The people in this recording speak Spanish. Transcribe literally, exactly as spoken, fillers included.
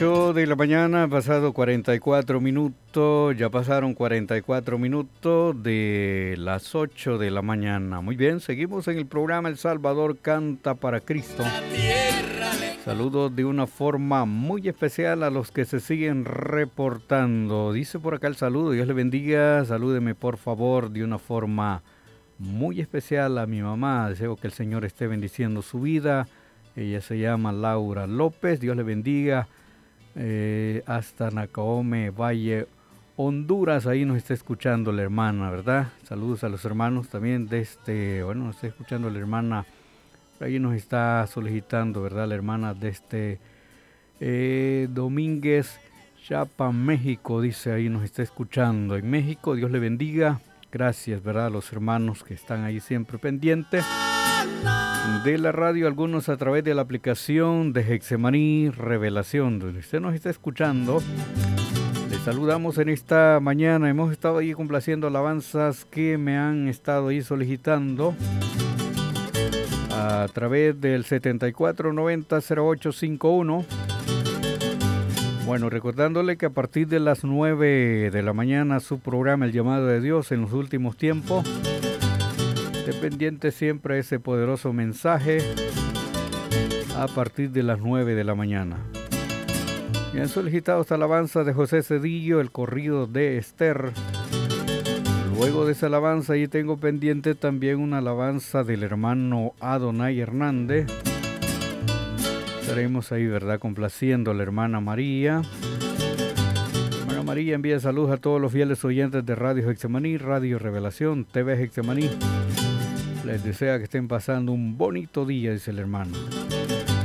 ocho de la mañana, pasado cuarenta y cuatro minutos, ya pasaron cuarenta y cuatro minutos de las ocho de la mañana. Muy bien, seguimos en el programa El Salvador Canta para Cristo. Saludos de una forma muy especial a los que se siguen reportando. Dice por acá el saludo, Dios le bendiga, salúdeme por favor de una forma muy especial a mi mamá. Deseo que el Señor esté bendiciendo su vida. Ella se llama Laura López, Dios le bendiga, eh, hasta Nacaome, Valle, Honduras, ahí nos está escuchando la hermana, ¿verdad? Saludos a los hermanos también de este, bueno, nos está escuchando la hermana, ahí nos está solicitando, ¿verdad? La hermana de este eh, Domínguez, Chapa, México, dice, ahí nos está escuchando. En México, Dios le bendiga, gracias, ¿verdad? A los hermanos que están ahí siempre pendientes de la radio, algunos a través de la aplicación de Getsemaní Revelación, donde usted nos está escuchando. Les saludamos en esta mañana. Hemos estado ahí complaciendo alabanzas que me han estado ahí solicitando a través del setenta y cuatro noventa cero ocho cincuenta y uno. Bueno, recordándole que a partir de las nueve de la mañana su programa El Llamado de Dios en los últimos tiempos. Esté pendiente siempre ese poderoso mensaje a partir de las nueve de la mañana. Me han solicitado esta alabanza de José Cedillo, el corrido de Esther. Luego de esa alabanza, ahí tengo pendiente también una alabanza del hermano Adonai Hernández. Estaremos ahí, ¿verdad? Complaciendo a la hermana María. Hermana María envía saludos a todos los fieles oyentes de Radio Getsemaní, Radio Revelación, T V Getsemaní. Les desea que estén pasando un bonito día, dice el hermano.